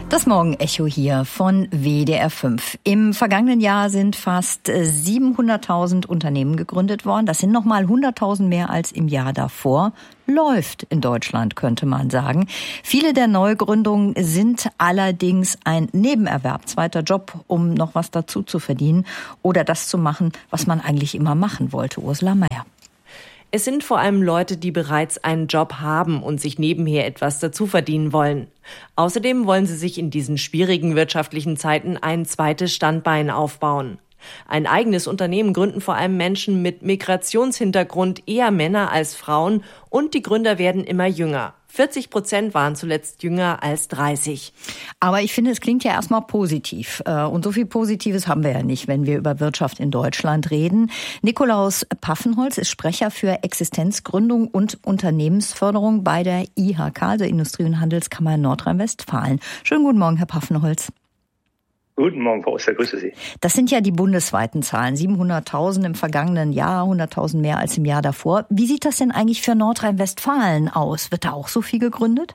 Das Morgenecho hier von WDR 5. Im vergangenen Jahr sind fast 700.000 Unternehmen gegründet worden. Das sind nochmal 100.000 mehr als im Jahr davor. Läuft in Deutschland, könnte man sagen. Viele der Neugründungen sind allerdings ein Nebenerwerb, zweiter Job, um noch was dazu zu verdienen oder das zu machen, was man eigentlich immer machen wollte. Ursula Meier. Es sind vor allem Leute, die bereits einen Job haben und sich nebenher etwas dazu verdienen wollen. Außerdem wollen sie sich in diesen schwierigen wirtschaftlichen Zeiten ein zweites Standbein aufbauen. Ein eigenes Unternehmen gründen vor allem Menschen mit Migrationshintergrund, eher Männer als Frauen, und die Gründer werden immer jünger. 40% waren zuletzt jünger als 30. Aber ich finde, es klingt ja erstmal positiv. Und so viel Positives haben wir ja nicht, wenn wir über Wirtschaft in Deutschland reden. Nikolaus Paffenholz ist Sprecher für Existenzgründung und Unternehmensförderung bei der IHK, also Industrie- und Handelskammer Nordrhein-Westfalen. Schönen guten Morgen, Herr Paffenholz. Guten Morgen, Frau Oster, grüße Sie. Das sind ja die bundesweiten Zahlen. 700.000 im vergangenen Jahr, 100.000 mehr als im Jahr davor. Wie sieht das denn eigentlich für Nordrhein-Westfalen aus? Wird da auch so viel gegründet?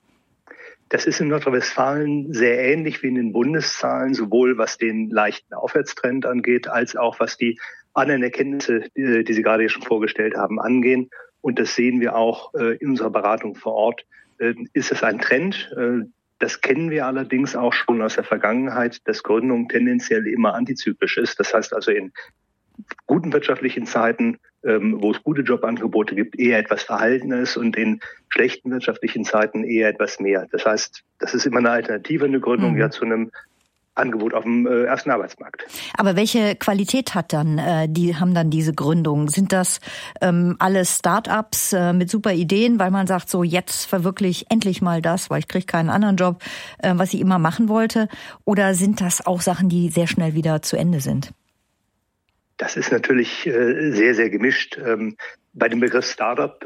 Das ist in Nordrhein-Westfalen sehr ähnlich wie in den Bundeszahlen, sowohl was den leichten Aufwärtstrend angeht, als auch was die anderen Erkenntnisse, die Sie gerade schon vorgestellt haben, angehen. Und das sehen wir auch in unserer Beratung vor Ort. Ist es ein Trend? Das kennen wir allerdings auch schon aus der Vergangenheit, dass Gründung tendenziell immer antizyklisch ist. Das heißt also in guten wirtschaftlichen Zeiten, wo es gute Jobangebote gibt, eher etwas verhaltener ist und in schlechten wirtschaftlichen Zeiten eher etwas mehr. Das heißt, das ist immer eine Alternative, eine Gründung ja zu einem Angebot auf dem ersten Arbeitsmarkt. Aber welche Qualität haben dann diese Gründungen? Sind das alles Start-ups mit super Ideen, weil man sagt, so jetzt verwirkliche endlich mal das, weil ich kriege keinen anderen Job, was ich immer machen wollte? Oder sind das auch Sachen, die sehr schnell wieder zu Ende sind? Das ist natürlich sehr, sehr gemischt. Bei dem Begriff Startup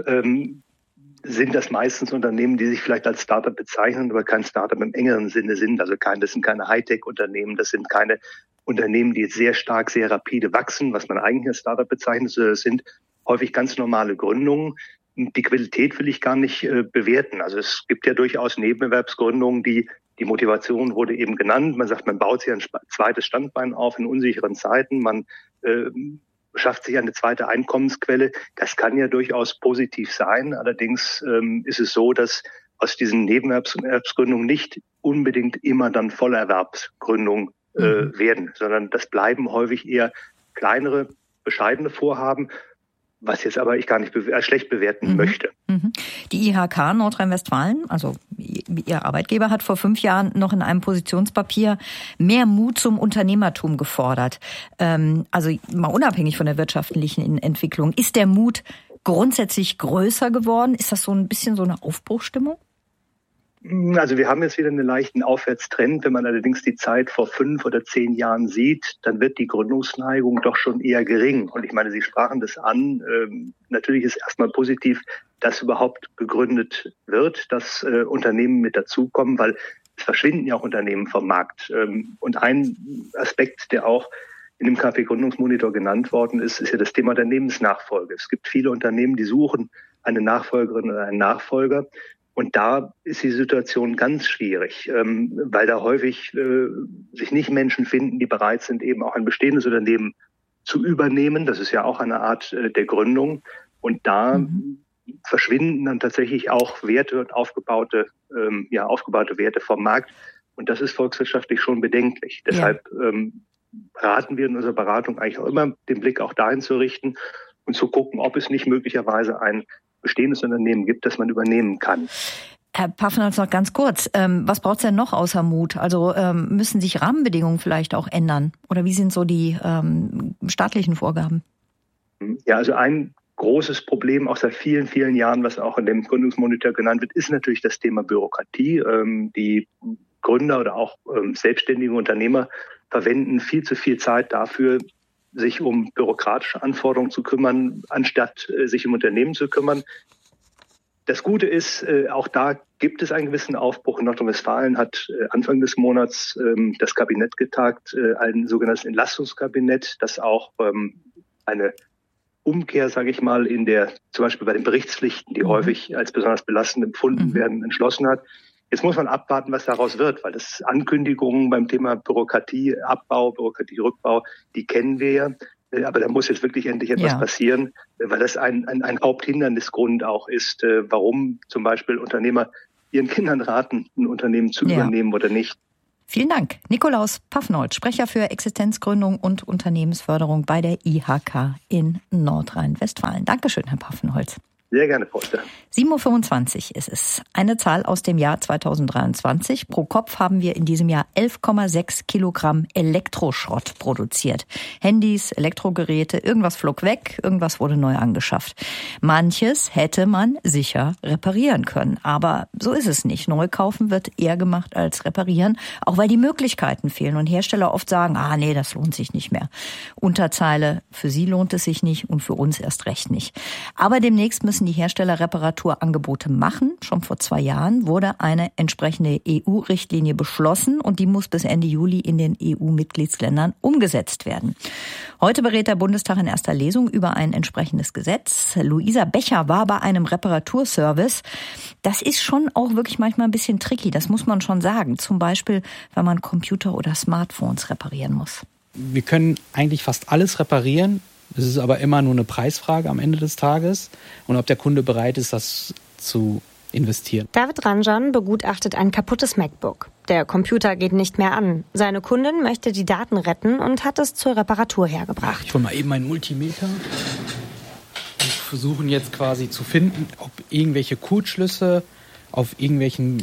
sind das meistens Unternehmen, die sich vielleicht als Startup bezeichnen, aber kein Startup im engeren Sinne sind. Also das sind keine Hightech-Unternehmen, das sind keine Unternehmen, die jetzt sehr stark, sehr rapide wachsen, was man eigentlich als Startup bezeichnet. Das sind häufig ganz normale Gründungen. Die Qualität will ich gar nicht bewerten. Also es gibt ja durchaus Nebenerwerbsgründungen, die Motivation wurde eben genannt. Man sagt, man baut sich ein zweites Standbein auf in unsicheren Zeiten. Man schafft sich eine zweite Einkommensquelle. Das kann ja durchaus positiv sein. Allerdings ist es so, dass aus diesen Nebenerwerbsgründungen nicht unbedingt immer dann Vollerwerbsgründungen werden, sondern das bleiben häufig eher kleinere, bescheidene Vorhaben, was jetzt aber ich gar nicht schlecht bewerten möchte. Die IHK Nordrhein-Westfalen, also Ihr Arbeitgeber, hat vor 5 Jahren noch in einem Positionspapier mehr Mut zum Unternehmertum gefordert. Also mal unabhängig von der wirtschaftlichen Entwicklung. Ist der Mut grundsätzlich größer geworden? Ist das so ein bisschen so eine Aufbruchsstimmung? Also wir haben jetzt wieder einen leichten Aufwärtstrend. Wenn man allerdings die Zeit vor 5 oder 10 Jahren sieht, dann wird die Gründungsneigung doch schon eher gering. Und ich meine, Sie sprachen das an. Natürlich ist erstmal positiv, dass überhaupt gegründet wird, dass Unternehmen mit dazukommen, weil es verschwinden ja auch Unternehmen vom Markt. Und ein Aspekt, der auch in dem KfW-Gründungsmonitor genannt worden ist, ist ja das Thema der Lebensnachfolge. Es gibt viele Unternehmen, die suchen eine Nachfolgerin oder einen Nachfolger. Und da ist die Situation ganz schwierig, weil da häufig sich nicht Menschen finden, die bereit sind, eben auch ein bestehendes Unternehmen zu übernehmen. Das ist ja auch eine Art der Gründung. Und da verschwinden dann tatsächlich auch Werte und aufgebaute Werte vom Markt. Und das ist volkswirtschaftlich schon bedenklich. Ja. Deshalb raten wir in unserer Beratung eigentlich auch immer, den Blick auch dahin zu richten und zu gucken, ob es nicht möglicherweise ein bestehendes Unternehmen gibt, das man übernehmen kann. Herr Paffenholz, noch ganz kurz. Was braucht es denn noch außer Mut? Also müssen sich Rahmenbedingungen vielleicht auch ändern? Oder wie sind so die staatlichen Vorgaben? Ja, also ein großes Problem auch seit vielen, vielen Jahren, was auch in dem Gründungsmonitor genannt wird, ist natürlich das Thema Bürokratie. Die Gründer oder auch selbstständige Unternehmer verwenden viel zu viel Zeit dafür, sich um bürokratische Anforderungen zu kümmern, anstatt sich um Unternehmen zu kümmern. Das Gute ist, auch da gibt es einen gewissen Aufbruch. In Nordrhein-Westfalen hat Anfang des Monats das Kabinett getagt, ein sogenanntes Entlastungskabinett, das auch eine Umkehr, sage ich mal, zum Beispiel bei den Berichtspflichten, die häufig als besonders belastend empfunden werden, entschlossen hat. Jetzt muss man abwarten, was daraus wird, weil das Ankündigungen beim Thema Bürokratieabbau, Bürokratierückbau, die kennen wir ja. Aber da muss jetzt wirklich endlich etwas passieren, weil das ein Haupthindernisgrund auch ist, warum zum Beispiel Unternehmer ihren Kindern raten, ein Unternehmen zu übernehmen oder nicht. Vielen Dank. Nikolaus Pfaffenholz, Sprecher für Existenzgründung und Unternehmensförderung bei der IHK in Nordrhein-Westfalen. Dankeschön, Herr Pfaffenholz. Sehr gerne, Frau Oster. 7.25 Uhr ist es. Eine Zahl aus dem Jahr 2023. Pro Kopf haben wir in diesem Jahr 11,6 Kilogramm Elektroschrott produziert. Handys, Elektrogeräte, irgendwas flog weg, irgendwas wurde neu angeschafft. Manches hätte man sicher reparieren können. Aber so ist es nicht. Neu kaufen wird eher gemacht als reparieren, auch weil die Möglichkeiten fehlen und Hersteller oft sagen, nee, das lohnt sich nicht mehr. Unterzeile, für sie lohnt es sich nicht und für uns erst recht nicht. Aber demnächst müssen die Hersteller Reparaturangebote machen. Schon vor 2 Jahren wurde eine entsprechende EU-Richtlinie beschlossen und die muss bis Ende Juli in den EU-Mitgliedsländern umgesetzt werden. Heute berät der Bundestag in erster Lesung über ein entsprechendes Gesetz. Luisa Becher war bei einem Reparaturservice. Das ist schon auch wirklich manchmal ein bisschen tricky, das muss man schon sagen. Zum Beispiel, wenn man Computer oder Smartphones reparieren muss. Wir können eigentlich fast alles reparieren. Es ist aber immer nur eine Preisfrage am Ende des Tages und ob der Kunde bereit ist, das zu investieren. David Ranjan begutachtet ein kaputtes MacBook. Der Computer geht nicht mehr an. Seine Kundin möchte die Daten retten und hat es zur Reparatur hergebracht. Ich hole mal eben meinen Multimeter. Wir versuchen jetzt quasi zu finden, ob irgendwelche Kurzschlüsse auf irgendwelchen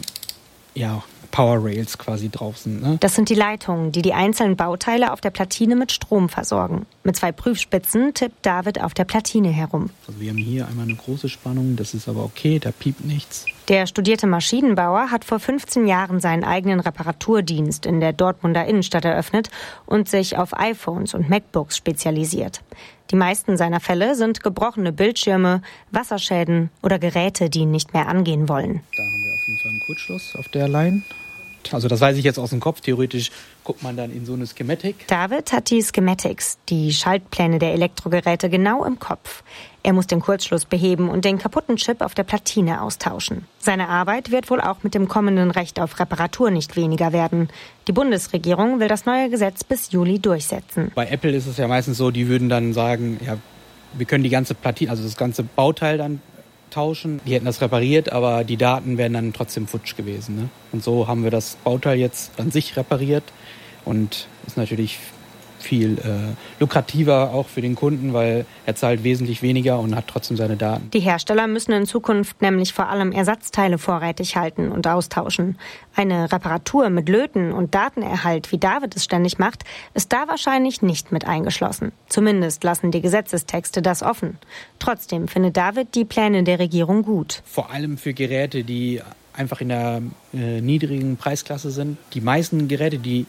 Power Rails quasi drauf sind. Ne? Das sind die Leitungen, die die einzelnen Bauteile auf der Platine mit Strom versorgen. Mit 2 Prüfspitzen tippt David auf der Platine herum. Also wir haben hier einmal eine große Spannung, das ist aber okay, da piept nichts. Der studierte Maschinenbauer hat vor 15 Jahren seinen eigenen Reparaturdienst in der Dortmunder Innenstadt eröffnet und sich auf iPhones und MacBooks spezialisiert. Die meisten seiner Fälle sind gebrochene Bildschirme, Wasserschäden oder Geräte, die nicht mehr angehen wollen. Da haben wir auf jeden Fall einen Kurzschluss auf der Line. Also das weiß ich jetzt aus dem Kopf. Theoretisch guckt man dann in so eine Schematik. David hat die Schematics, die Schaltpläne der Elektrogeräte, genau im Kopf. Er muss den Kurzschluss beheben und den kaputten Chip auf der Platine austauschen. Seine Arbeit wird wohl auch mit dem kommenden Recht auf Reparatur nicht weniger werden. Die Bundesregierung will das neue Gesetz bis Juli durchsetzen. Bei Apple ist es ja meistens so, die würden dann sagen, wir können die ganze Platine, also das ganze Bauteil dann tauschen. Die hätten das repariert, aber die Daten wären dann trotzdem futsch gewesen. Ne? Und so haben wir das Bauteil jetzt an sich repariert und ist natürlich viel lukrativer auch für den Kunden, weil er zahlt wesentlich weniger und hat trotzdem seine Daten. Die Hersteller müssen in Zukunft nämlich vor allem Ersatzteile vorrätig halten und austauschen. Eine Reparatur mit Löten und Datenerhalt, wie David es ständig macht, ist da wahrscheinlich nicht mit eingeschlossen. Zumindest lassen die Gesetzestexte das offen. Trotzdem findet David die Pläne der Regierung gut. Vor allem für Geräte, die einfach in der niedrigen Preisklasse sind. Die meisten Geräte, die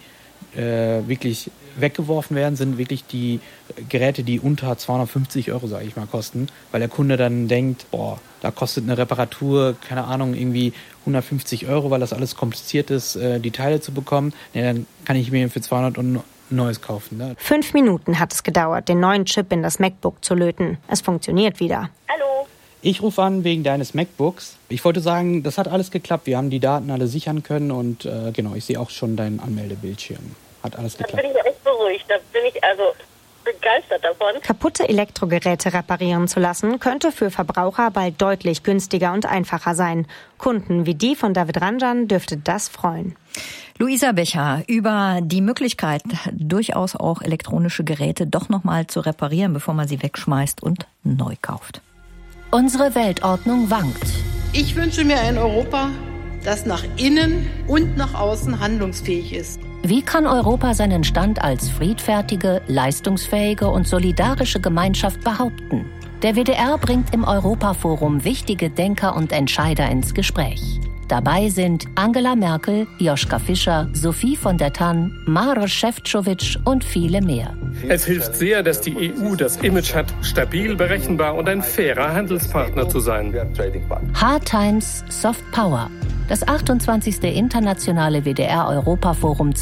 wirklich weggeworfen werden, sind wirklich die Geräte, die unter 250 €, sage ich mal, kosten, weil der Kunde dann denkt, da kostet eine Reparatur, keine Ahnung, irgendwie 150 €, weil das alles kompliziert ist, die Teile zu bekommen. Dann kann ich mir für 200 € ein neues kaufen. Ne? 5 Minuten hat es gedauert, den neuen Chip in das MacBook zu löten. Es funktioniert wieder. Hallo. Ich rufe an wegen deines MacBooks. Ich wollte sagen, das hat alles geklappt. Wir haben die Daten alle sichern können und ich sehe auch schon deinen Anmeldebildschirm. Hat alles geklappt. Da bin ich echt beruhigt. Da bin ich begeistert davon. Kaputte Elektrogeräte reparieren zu lassen, könnte für Verbraucher bald deutlich günstiger und einfacher sein. Kunden wie die von David Ranjan dürfte das freuen. Luisa Becher über die Möglichkeit, durchaus auch elektronische Geräte doch nochmal zu reparieren, bevor man sie wegschmeißt und neu kauft. Unsere Weltordnung wankt. Ich wünsche mir ein Europa, das nach innen und nach außen handlungsfähig ist. Wie kann Europa seinen Stand als friedfertige, leistungsfähige und solidarische Gemeinschaft behaupten? Der WDR bringt im Europaforum wichtige Denker und Entscheider ins Gespräch. Dabei sind Angela Merkel, Joschka Fischer, Sophie von der Tann, Maroš Šefčovič und viele mehr. Es hilft sehr, dass die EU das Image hat, stabil, berechenbar und ein fairer Handelspartner zu sein. Hard Times, Soft Power. Das 28. Internationale WDR-Europaforum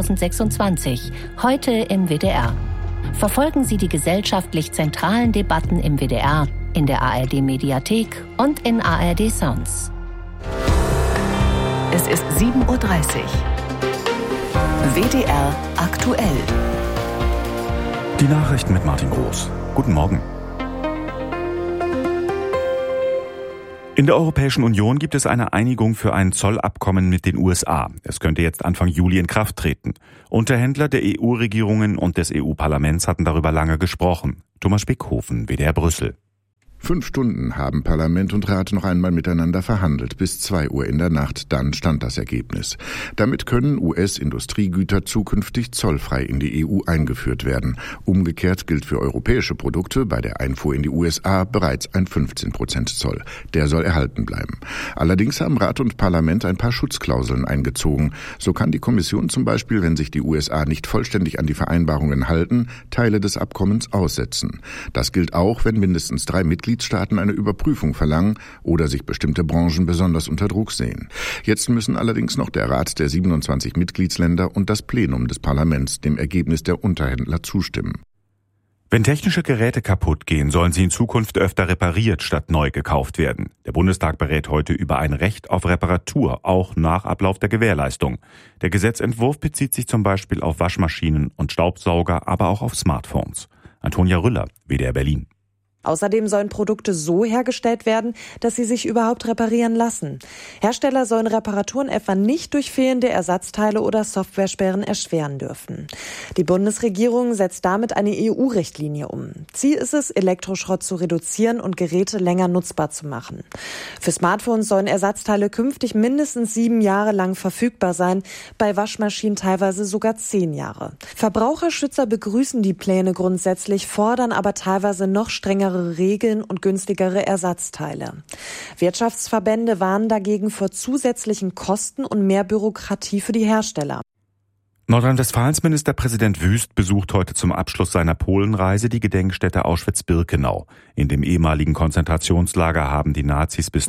2026. Heute im WDR. Verfolgen Sie die gesellschaftlich zentralen Debatten im WDR, in der ARD-Mediathek und in ARD Sounds. Es ist 7:30 Uhr. WDR aktuell. Die Nachrichten mit Martin Groß. Guten Morgen. In der Europäischen Union gibt es eine Einigung für ein Zollabkommen mit den USA. Es könnte jetzt Anfang Juli in Kraft treten. Unterhändler der EU-Regierungen und des EU-Parlaments hatten darüber lange gesprochen. Thomas Spickhofen, WDR Brüssel. 5 Stunden haben Parlament und Rat noch einmal miteinander verhandelt, bis 2 Uhr in der Nacht, dann stand das Ergebnis. Damit können US-Industriegüter zukünftig zollfrei in die EU eingeführt werden. Umgekehrt gilt für europäische Produkte bei der Einfuhr in die USA bereits ein 15% Zoll. Der soll erhalten bleiben. Allerdings haben Rat und Parlament ein paar Schutzklauseln eingezogen. So kann die Kommission zum Beispiel, wenn sich die USA nicht vollständig an die Vereinbarungen halten, Teile des Abkommens aussetzen. Das gilt auch, wenn mindestens 3 Mitgliedstaaten eine Überprüfung verlangen oder sich bestimmte Branchen besonders unter Druck sehen. Jetzt müssen allerdings noch der Rat der 27 Mitgliedsländer und das Plenum des Parlaments dem Ergebnis der Unterhändler zustimmen. Wenn technische Geräte kaputt gehen, sollen sie in Zukunft öfter repariert statt neu gekauft werden. Der Bundestag berät heute über ein Recht auf Reparatur, auch nach Ablauf der Gewährleistung. Der Gesetzentwurf bezieht sich zum Beispiel auf Waschmaschinen und Staubsauger, aber auch auf Smartphones. Antonia Rüller, WDR Berlin. Außerdem sollen Produkte so hergestellt werden, dass sie sich überhaupt reparieren lassen. Hersteller sollen Reparaturen etwa nicht durch fehlende Ersatzteile oder Softwaresperren erschweren dürfen. Die Bundesregierung setzt damit eine EU-Richtlinie um. Ziel ist es, Elektroschrott zu reduzieren und Geräte länger nutzbar zu machen. Für Smartphones sollen Ersatzteile künftig mindestens 7 Jahre lang verfügbar sein, bei Waschmaschinen teilweise sogar 10 Jahre. Verbraucherschützer begrüßen die Pläne grundsätzlich, fordern aber teilweise noch strengere Regeln und günstigere Ersatzteile. Wirtschaftsverbände warnen dagegen vor zusätzlichen Kosten und mehr Bürokratie für die Hersteller. Nordrhein-Westfalens Ministerpräsident Wüst besucht heute zum Abschluss seiner Polenreise die Gedenkstätte Auschwitz-Birkenau. In dem ehemaligen Konzentrationslager haben die Nazis bis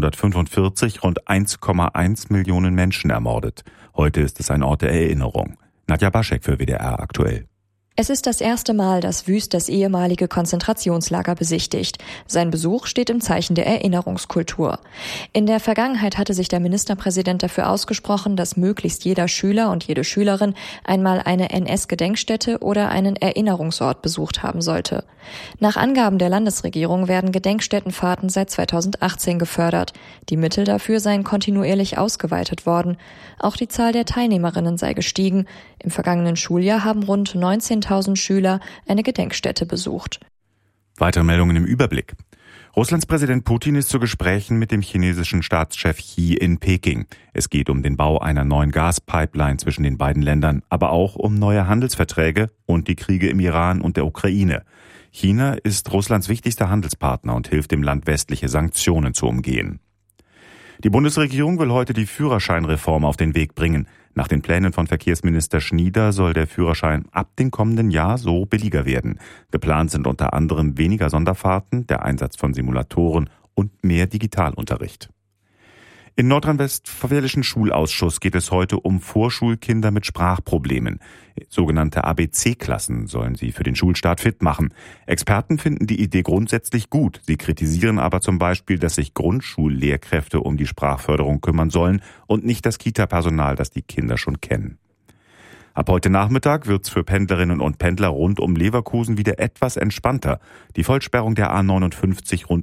1945 rund 1,1 Millionen Menschen ermordet. Heute ist es ein Ort der Erinnerung. Nadja Baschek für WDR aktuell. Es ist das erste Mal, dass Wüst das ehemalige Konzentrationslager besichtigt. Sein Besuch steht im Zeichen der Erinnerungskultur. In der Vergangenheit hatte sich der Ministerpräsident dafür ausgesprochen, dass möglichst jeder Schüler und jede Schülerin einmal eine NS-Gedenkstätte oder einen Erinnerungsort besucht haben sollte. Nach Angaben der Landesregierung werden Gedenkstättenfahrten seit 2018 gefördert. Die Mittel dafür seien kontinuierlich ausgeweitet worden. Auch die Zahl der Teilnehmerinnen sei gestiegen. Im vergangenen Schuljahr haben rund 19.000 Schüler eine Gedenkstätte besucht. Weitere Meldungen im Überblick. Russlands Präsident Putin ist zu Gesprächen mit dem chinesischen Staatschef Xi in Peking. Es geht um den Bau einer neuen Gaspipeline zwischen den beiden Ländern, aber auch um neue Handelsverträge und die Kriege im Iran und der Ukraine. China ist Russlands wichtigster Handelspartner und hilft dem Land, westliche Sanktionen zu umgehen. Die Bundesregierung will heute die Führerscheinreform auf den Weg bringen. Nach den Plänen von Verkehrsminister Schnieder soll der Führerschein ab dem kommenden Jahr so billiger werden. Geplant sind unter anderem weniger Sonderfahrten, der Einsatz von Simulatoren und mehr Digitalunterricht. Im nordrhein-westfälischen Schulausschuss geht es heute um Vorschulkinder mit Sprachproblemen. Sogenannte ABC-Klassen sollen sie für den Schulstart fit machen. Experten finden die Idee grundsätzlich gut. Sie kritisieren aber zum Beispiel, dass sich Grundschullehrkräfte um die Sprachförderung kümmern sollen und nicht das Kita-Personal, das die Kinder schon kennen. Ab heute Nachmittag wird's für Pendlerinnen und Pendler rund um Leverkusen wieder etwas entspannter. Die Vollsperrung der A59 rund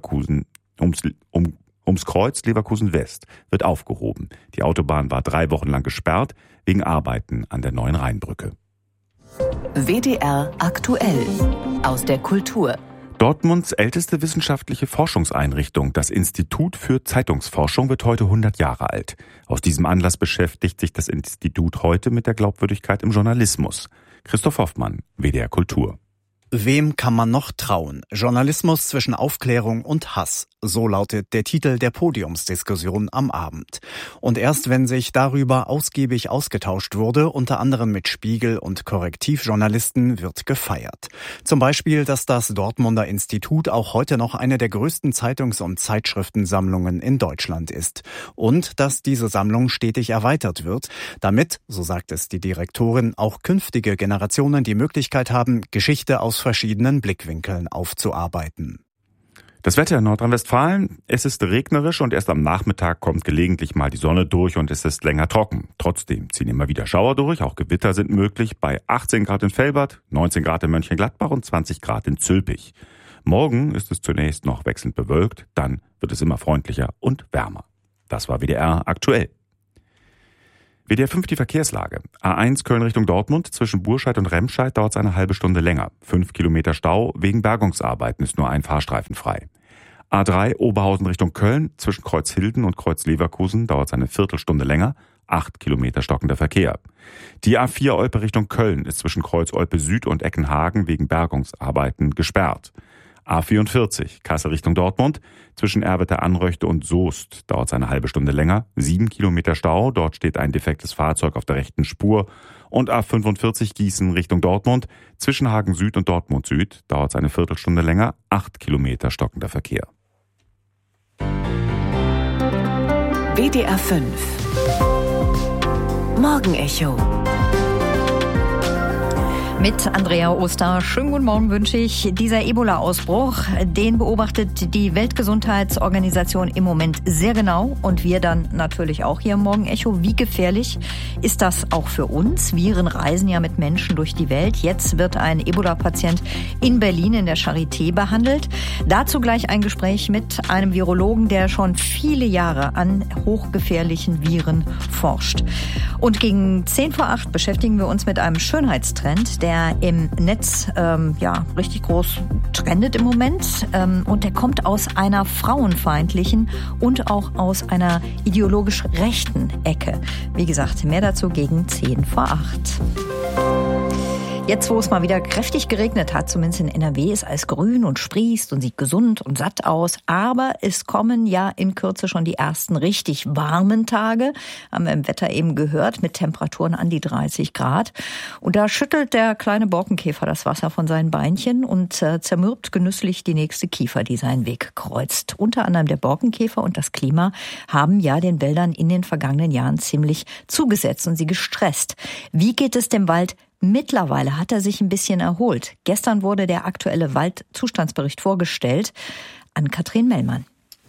ums Kreuz Leverkusen West wird aufgehoben. Die Autobahn war 3 Wochen lang gesperrt wegen Arbeiten an der neuen Rheinbrücke. WDR aktuell aus der Kultur. Dortmunds älteste wissenschaftliche Forschungseinrichtung, das Institut für Zeitungsforschung, wird heute 100 Jahre alt. Aus diesem Anlass beschäftigt sich das Institut heute mit der Glaubwürdigkeit im Journalismus. Christoph Hoffmann, WDR Kultur. Wem kann man noch trauen? Journalismus zwischen Aufklärung und Hass. So lautet der Titel der Podiumsdiskussion am Abend. Und erst wenn sich darüber ausgiebig ausgetauscht wurde, unter anderem mit Spiegel- und Korrektivjournalisten, wird gefeiert. Zum Beispiel, dass das Dortmunder Institut auch heute noch eine der größten Zeitungs- und Zeitschriftensammlungen in Deutschland ist. Und dass diese Sammlung stetig erweitert wird, damit, so sagt es die Direktorin, auch künftige Generationen die Möglichkeit haben, Geschichte aus verschiedenen Blickwinkeln aufzuarbeiten. Das Wetter in Nordrhein-Westfalen, es ist regnerisch und erst am Nachmittag kommt gelegentlich mal die Sonne durch und es ist länger trocken. Trotzdem ziehen immer wieder Schauer durch, auch Gewitter sind möglich bei 18 Grad in Velbert, 19 Grad in Mönchengladbach und 20 Grad in Zülpich. Morgen ist es zunächst noch wechselnd bewölkt, dann wird es immer freundlicher und wärmer. Das war WDR aktuell. WDR 5 die Verkehrslage. A1 Köln Richtung Dortmund, zwischen Burscheid und Remscheid dauert es eine halbe Stunde länger. 5 Kilometer Stau, wegen Bergungsarbeiten ist nur ein Fahrstreifen frei. A3 Oberhausen Richtung Köln, zwischen Kreuzhilden und Kreuz-Leverkusen dauert es eine Viertelstunde länger. 8 Kilometer stockender Verkehr. Die A4 Olpe Richtung Köln ist zwischen Kreuz Olpe Süd und Eckenhagen wegen Bergungsarbeiten gesperrt. A44 Kassel Richtung Dortmund, zwischen Erbeter-Anröchte und Soest dauert es eine halbe Stunde länger. 7 Kilometer Stau, dort steht ein defektes Fahrzeug auf der rechten Spur. Und A45 Gießen Richtung Dortmund, zwischen Hagen Süd und Dortmund Süd dauert es eine Viertelstunde länger. 8 Kilometer stockender Verkehr. WDR 5 Morgenecho mit Andrea Oster. Schönen guten Morgen wünsche ich. Dieser Ebola-Ausbruch, den beobachtet die Weltgesundheitsorganisation im Moment sehr genau und wir dann natürlich auch hier im Morgenecho. Wie gefährlich ist das auch für uns? Viren reisen ja mit Menschen durch die Welt. Jetzt wird ein Ebola-Patient in Berlin in der Charité behandelt. Dazu gleich ein Gespräch mit einem Virologen, der schon viele Jahre an hochgefährlichen Viren forscht. Und gegen 7:10 beschäftigen wir uns mit einem Schönheitstrend, der im Netz richtig groß trendet im Moment. Und der kommt aus einer frauenfeindlichen und auch aus einer ideologisch rechten Ecke. Wie gesagt, mehr dazu gegen 7:10. Jetzt, wo es mal wieder kräftig geregnet hat, zumindest in NRW, ist alles grün und sprießt und sieht gesund und satt aus. Aber es kommen ja in Kürze schon die ersten richtig warmen Tage, haben wir im Wetter eben gehört, mit Temperaturen an die 30 Grad. Und da schüttelt der kleine Borkenkäfer das Wasser von seinen Beinchen und zermürbt genüsslich die nächste Kiefer, die seinen Weg kreuzt. Unter anderem der Borkenkäfer und das Klima haben ja den Wäldern in den vergangenen Jahren ziemlich zugesetzt und sie gestresst. Wie geht es dem Wald? Mittlerweile hat er sich ein bisschen erholt. Gestern wurde der aktuelle Waldzustandsbericht vorgestellt an Katrin Mellmann.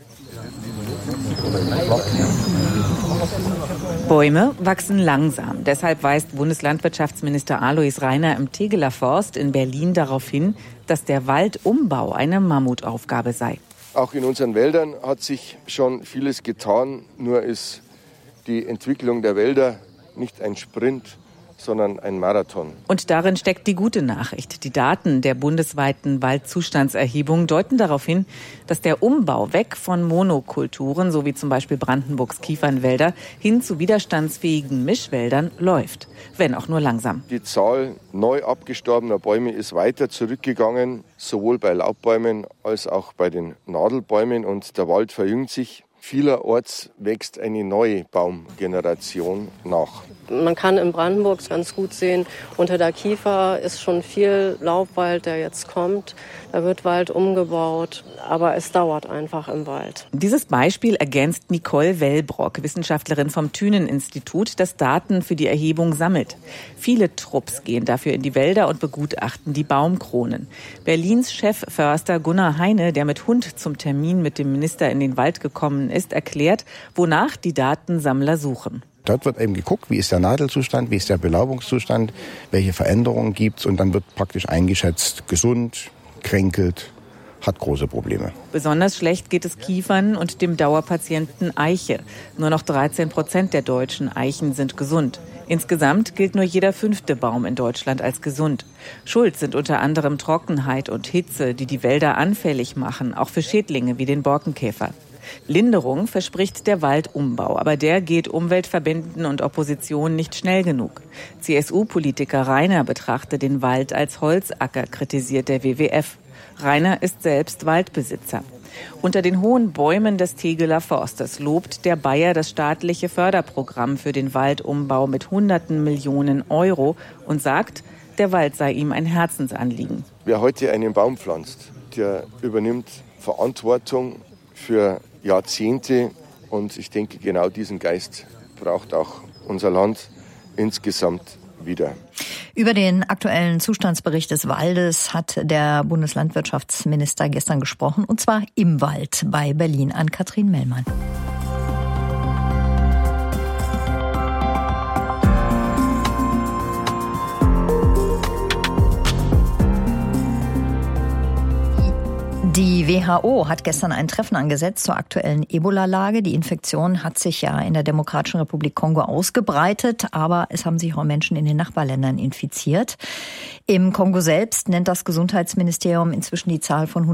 Bäume wachsen langsam. Deshalb weist Bundeslandwirtschaftsminister Alois Rainer im Tegeler Forst in Berlin darauf hin, dass der Waldumbau eine Mammutaufgabe sei. Auch in unseren Wäldern hat sich schon vieles getan. Nur ist die Entwicklung der Wälder nicht ein Sprint, sondern ein Marathon. Und darin steckt die gute Nachricht. Die Daten der bundesweiten Waldzustandserhebung deuten darauf hin, dass der Umbau weg von Monokulturen, so wie zum Beispiel Brandenburgs Kiefernwälder, hin zu widerstandsfähigen Mischwäldern läuft, wenn auch nur langsam. Die Zahl neu abgestorbener Bäume ist weiter zurückgegangen, sowohl bei Laubbäumen als auch bei den Nadelbäumen, und der Wald verjüngt sich. Vielerorts wächst eine neue Baumgeneration nach. Man kann in Brandenburg ganz gut sehen, unter der Kiefer ist schon viel Laubwald, der jetzt kommt. Da wird Wald umgebaut, aber es dauert einfach im Wald. Dieses Beispiel ergänzt Nicole Wellbrock, Wissenschaftlerin vom Thünen-Institut, das Daten für die Erhebung sammelt. Viele Trupps gehen dafür in die Wälder und begutachten die Baumkronen. Berlins Chefförster Gunnar Heine, der mit Hund zum Termin mit dem Minister in den Wald gekommen ist, erklärt, wonach die Datensammler suchen. Dort wird eben geguckt, wie ist der Nadelzustand, wie ist der Belaubungszustand, welche Veränderungen gibt es, und dann wird praktisch eingeschätzt, gesund, kränkelt, hat große Probleme. Besonders schlecht geht es Kiefern und dem Dauerpatienten Eiche. Nur noch 13% der deutschen Eichen sind gesund. Insgesamt gilt nur jeder 5. Baum in Deutschland als gesund. Schuld sind unter anderem Trockenheit und Hitze, die die Wälder anfällig machen, auch für Schädlinge wie den Borkenkäfer. Linderung verspricht der Waldumbau, aber der geht Umweltverbänden und Opposition nicht schnell genug. CSU-Politiker Rainer betrachtet den Wald als Holzacker, kritisiert der WWF. Rainer ist selbst Waldbesitzer. Unter den hohen Bäumen des Tegeler Forstes lobt der Bayer das staatliche Förderprogramm für den Waldumbau mit Hunderten Millionen Euro und sagt, der Wald sei ihm ein Herzensanliegen. Wer heute einen Baum pflanzt, der übernimmt Verantwortung für Jahrzehnte, und ich denke, genau diesen Geist braucht auch unser Land insgesamt wieder. Über den aktuellen Zustandsbericht des Waldes hat der Bundeslandwirtschaftsminister gestern gesprochen, und zwar im Wald bei Berlin. An Katrin Mellmann. Die WHO hat gestern ein Treffen angesetzt zur aktuellen Ebola-Lage. Die Infektion hat sich ja in der Demokratischen Republik Kongo ausgebreitet, aber es haben sich auch Menschen in den Nachbarländern infiziert. Im Kongo selbst nennt das Gesundheitsministerium inzwischen die Zahl von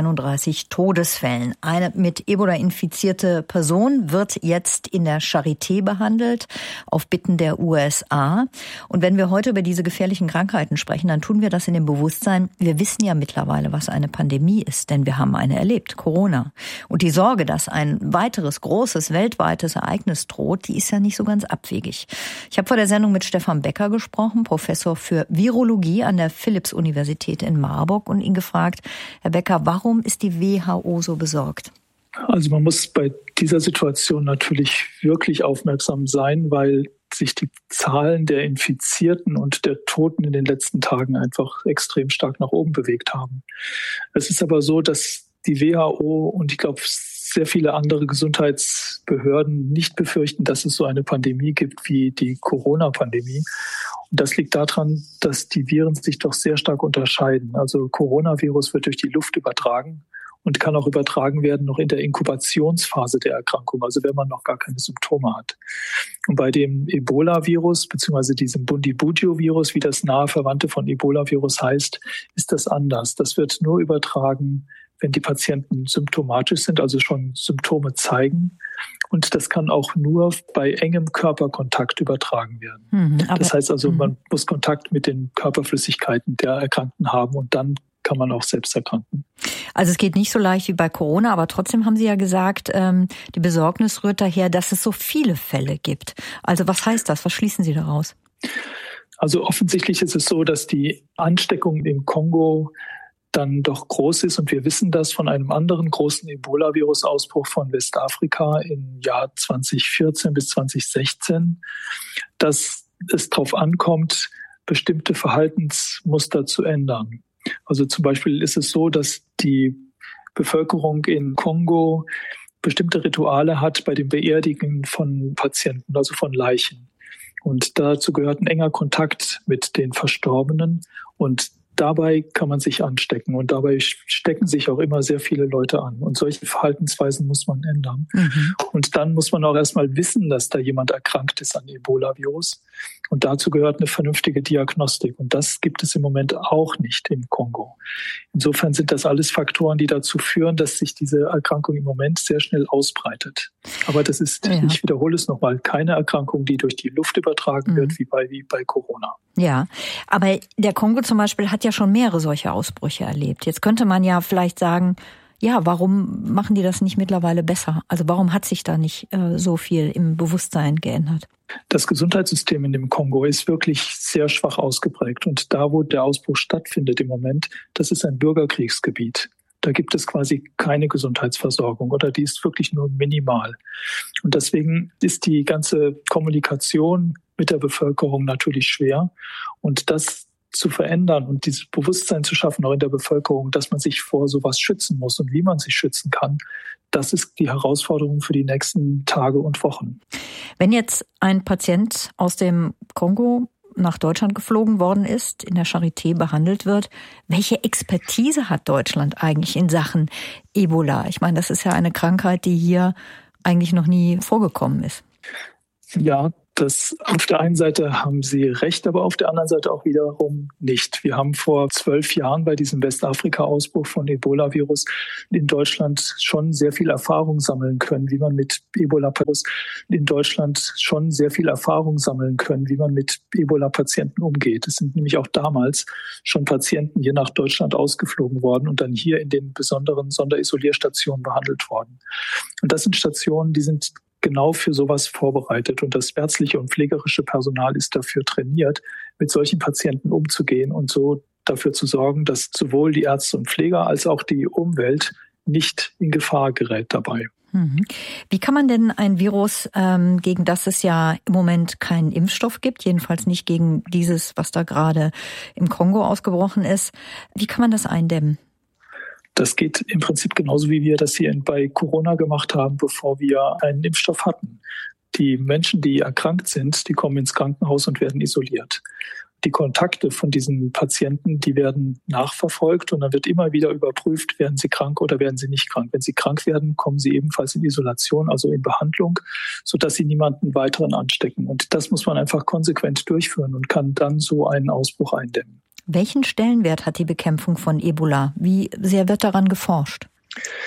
131 Todesfällen. Eine mit Ebola infizierte Person wird jetzt in der Charité behandelt, auf Bitten der USA. Und wenn wir heute über diese gefährlichen Krankheiten sprechen, dann tun wir das in dem Bewusstsein, wir wissen ja mittlerweile, was eine Pandemie ist, denn wir haben eine erlebt, Corona. Und die Sorge, dass ein weiteres großes weltweites Ereignis droht, die ist ja nicht so ganz abwegig. Ich habe vor der Sendung mit Stefan Becker gesprochen, Professor für Virologie an der Philipps-Universität in Marburg, und ihn gefragt, Herr Becker, warum ist die WHO so besorgt? Also man muss bei dieser Situation natürlich wirklich aufmerksam sein, weil sich die Zahlen der Infizierten und der Toten in den letzten Tagen einfach extrem stark nach oben bewegt haben. Es ist aber so, dass die WHO und ich glaube sehr viele andere Gesundheitsbehörden nicht befürchten, dass es so eine Pandemie gibt wie die Corona-Pandemie. Und das liegt daran, dass die Viren sich doch sehr stark unterscheiden. Also Coronavirus wird durch die Luft übertragen und kann auch übertragen werden noch in der Inkubationsphase der Erkrankung, also wenn man noch gar keine Symptome hat. Und bei dem Ebola-Virus bzw. diesem Bundibugyo-Virus, wie das nahe Verwandte von Ebola-Virus heißt, ist das anders. Das wird nur übertragen, wenn die Patienten symptomatisch sind, also schon Symptome zeigen. Und das kann auch nur bei engem Körperkontakt übertragen werden. Das heißt also, man muss Kontakt mit den Körperflüssigkeiten der Erkrankten haben und dann kann man auch selbst erkranken. Also es geht nicht so leicht wie bei Corona, aber trotzdem haben Sie ja gesagt, die Besorgnis rührt daher, dass es so viele Fälle gibt. Also was heißt das? Was schließen Sie daraus? Also offensichtlich ist es so, dass die Ansteckung im Kongo dann doch groß ist. Und wir wissen das von einem anderen großen Ebola-Virus-Ausbruch von Westafrika im Jahr 2014 bis 2016, dass es darauf ankommt, bestimmte Verhaltensmuster zu ändern. Also zum Beispiel ist es so, dass die Bevölkerung in Kongo bestimmte Rituale hat bei dem Beerdigen von Patienten, also von Leichen. Und dazu gehört ein enger Kontakt mit den Verstorbenen. Und dabei kann man sich anstecken. Und dabei stecken sich auch immer sehr viele Leute an. Und solche Verhaltensweisen muss man ändern. Und dann muss man auch erstmal wissen, dass da jemand erkrankt ist an Ebola-Virus. Und dazu gehört eine vernünftige Diagnostik. Und das gibt es im Moment auch nicht im Kongo. Insofern sind das alles Faktoren, die dazu führen, dass sich diese Erkrankung im Moment sehr schnell ausbreitet. Aber das ist, ich wiederhole es nochmal, keine Erkrankung, die durch die Luft übertragen wird, wie bei Corona. Ja, aber der Kongo zum Beispiel hat ja schon mehrere solche Ausbrüche erlebt. Jetzt könnte man ja vielleicht sagen, ja, warum machen die das nicht mittlerweile besser? Also warum hat sich da nicht so viel im Bewusstsein geändert? Das Gesundheitssystem in dem Kongo ist wirklich sehr schwach ausgeprägt. Und da, wo der Ausbruch stattfindet im Moment, das ist ein Bürgerkriegsgebiet. Da gibt es quasi keine Gesundheitsversorgung oder die ist wirklich nur minimal. Und deswegen ist die ganze Kommunikation mit der Bevölkerung natürlich schwer. Und das zu verändern und dieses Bewusstsein zu schaffen, auch in der Bevölkerung, dass man sich vor sowas schützen muss und wie man sich schützen kann, das ist die Herausforderung für die nächsten Tage und Wochen. Wenn jetzt ein Patient aus dem Kongo nach Deutschland geflogen worden ist, in der Charité behandelt wird, welche Expertise hat Deutschland eigentlich in Sachen Ebola? Ich meine, das ist ja eine Krankheit, die hier eigentlich noch nie vorgekommen ist. Ja, das auf der einen Seite haben Sie recht, aber auf der anderen Seite auch wiederum nicht. Wir haben vor 12 Jahren bei diesem Westafrika-Ausbruch von Ebola-Virus in Deutschland schon sehr viel Erfahrung sammeln können, wie man mit Ebola-Patienten umgeht. Es sind nämlich auch damals schon Patienten hier nach Deutschland ausgeflogen worden und dann hier in den besonderen Sonderisolierstationen behandelt worden. Und das sind Stationen, die sind genau für sowas vorbereitet. Und das ärztliche und pflegerische Personal ist dafür trainiert, mit solchen Patienten umzugehen und so dafür zu sorgen, dass sowohl die Ärzte und Pfleger als auch die Umwelt nicht in Gefahr gerät dabei. Wie kann man denn ein Virus, gegen das es ja im Moment keinen Impfstoff gibt, jedenfalls nicht gegen dieses, was da gerade im Kongo ausgebrochen ist, wie kann man das eindämmen? Das geht im Prinzip genauso, wie wir das hier bei Corona gemacht haben, bevor wir einen Impfstoff hatten. Die Menschen, die erkrankt sind, die kommen ins Krankenhaus und werden isoliert. Die Kontakte von diesen Patienten, die werden nachverfolgt und dann wird immer wieder überprüft, werden sie krank oder werden sie nicht krank. Wenn sie krank werden, kommen sie ebenfalls in Isolation, also in Behandlung, sodass sie niemanden weiteren anstecken. Und das muss man einfach konsequent durchführen und kann dann so einen Ausbruch eindämmen. Welchen Stellenwert hat die Bekämpfung von Ebola? Wie sehr wird daran geforscht?